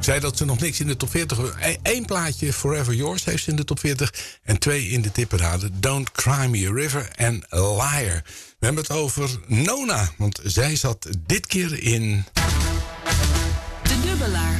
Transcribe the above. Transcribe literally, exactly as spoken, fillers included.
zei dat ze nog niks in de top veertig... Eén plaatje, Forever Yours, heeft ze in de top veertig... en twee in de tipparade, Don't Cry Me a River en Liar. We hebben het over Nona, want zij zat dit keer in... De Dubbelaar.